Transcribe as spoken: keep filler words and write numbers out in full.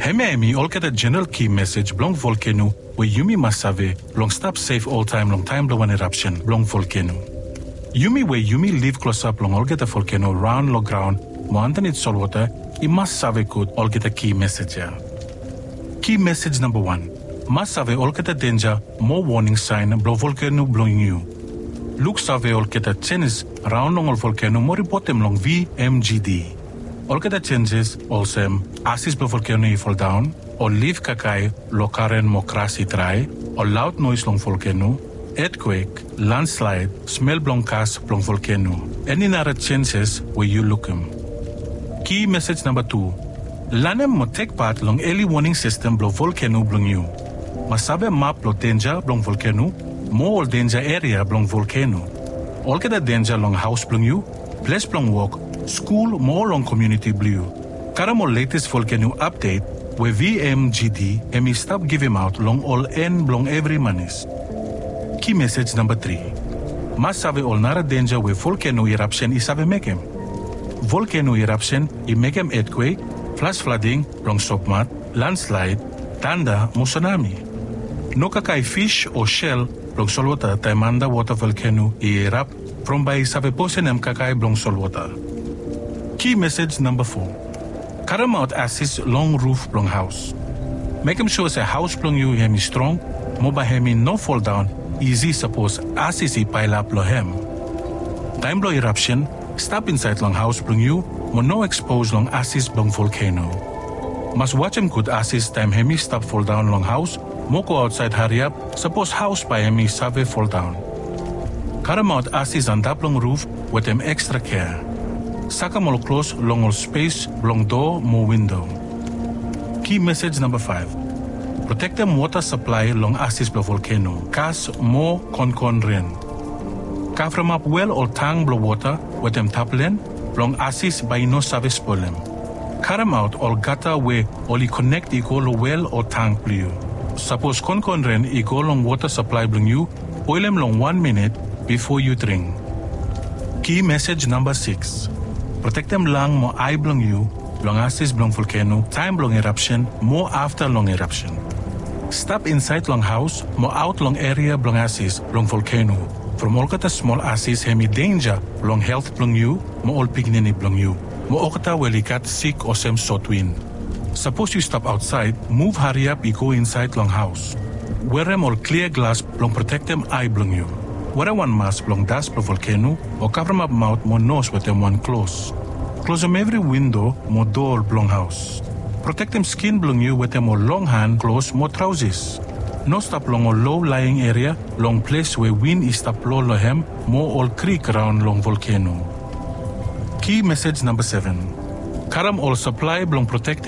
Heme emi all get a general key message blong volcano where Yumi Masave long stop safe all time long time blow one eruption blong volcano. Yumi where Yumi live close up long all get a volcano round low ground mo underneath salt water I must save could all get a key message here. Key message number one. Must save all get a danger more warning sign blow volcano blowing you. Look save all get a changes round long all volcano more bottom long V M G D. All get a changes also assist blow volcano fall down or leave kakai lokaren mo krasi dry or loud noise long volcano. Earthquake, landslide, smell blonkas blong volcano. Any other chances where you look them. Key message number two. Lanem mo take part long early warning system blow volcano blong you. Masabe map blow danger blong volcano. More danger area blong volcano. All get a danger long house blong you. Place blong walk. School more long community blue. Karamo latest volcano update where V M G D emi stop give him out long all end blong every manis. Key message number three. Mas sabe all nara danger where volcano eruption is sabe make him. Volcano eruption I make him earthquake, flash flooding, long sopmat, landslide, tanda, mo tsunami. No kakai fish or shell long solwater taimanda water volcano I erupt from by sabe posenem kakai blong solwater. Key message number four. Karam out assist long roof blong house. Make him sure say house blong you hemi strong, moba hemi no fall down. Easy suppose assist I pile up lo hem. Time blow eruption, stop inside long house blong you, mo no expose long assist blong volcano. Must watch him good assist time hemi stop fall down long house, mo go outside hurry up, suppose house by hemi save fall down. Karam out assist on top long roof with them extra care. Saka mo close long all space, long door, mo window. Key message number five. Protect them water supply long assist blow volcano. Kas more con-con rain. Cover them up well or tang blow water with them taplen long assist by no service problem. Karam out all gata where only connect equal well or tank blue. Suppose con-con rain equal long water supply bring you, boil them long one minute before you drink. Key message number six. Protect them long mo eye blong you, long assist blong volcano, time blong eruption, more after long eruption. Stop inside long house, mo out long area blong assist blong volcano. From all kata small assist hemi danger long health blong you, mo all pignini blong you. Mo okata welikat sick or sem short wind. Suppose you stop outside, move hurry up, you go inside long house. Wear them all clear glass blong protect them eye blong you. Wear one mask blong dust blong volcano or cover them up mouth mo nose with them one close. Close them every window mo door blong house. Protect them skin blong you with them more long hand close more trousers. No stop long or low lying area, long place where wind is stop low lohem, more all creek around long volcano. Key message number seven. Karam all supply blong protect